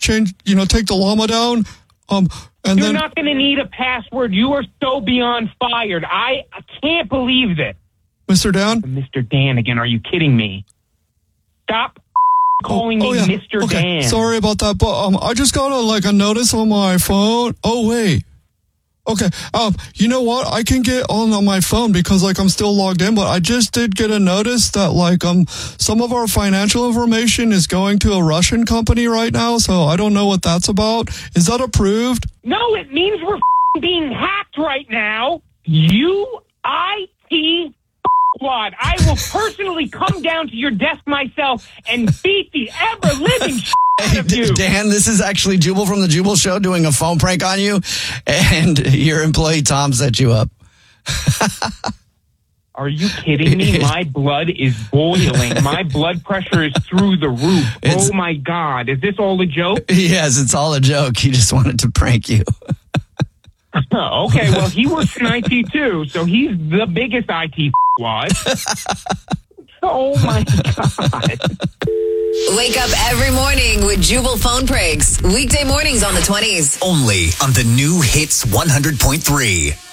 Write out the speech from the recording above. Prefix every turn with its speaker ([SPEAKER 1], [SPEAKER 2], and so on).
[SPEAKER 1] take the llama down.
[SPEAKER 2] You're not going to need a password. You are so beyond fired. I can't believe this.
[SPEAKER 1] Mr. Dan?
[SPEAKER 2] Mr. Dan again. Are you kidding me? Stop calling me Mr. Dan.
[SPEAKER 1] Sorry about that, but I just got a notice on my phone. Oh, wait. Okay, you know what? I can get on my phone because, I'm still logged in, but I just did get a notice that, some of our financial information is going to a Russian company right now, so I don't know what that's about. Is that approved?
[SPEAKER 2] No, it means we're being hacked right now. IT squad. I will personally come down to your desk myself and beat the ever-living out of you.
[SPEAKER 3] Dan, this is actually Jubal from the Jubal Show doing a phone prank on you, and your employee Tom set you up.
[SPEAKER 2] Are you kidding me? My blood is boiling. My blood pressure is through the roof. Oh, my God. Is this all a joke?
[SPEAKER 3] Yes, it's all a joke. He just wanted to prank you.
[SPEAKER 2] Okay, well, he works in IT, too, so he's the biggest IT squad. Oh, my God.
[SPEAKER 4] Wake up every morning with Jubal phone pranks. Weekday mornings on the 20s.
[SPEAKER 5] Only on the new Hits 100.3.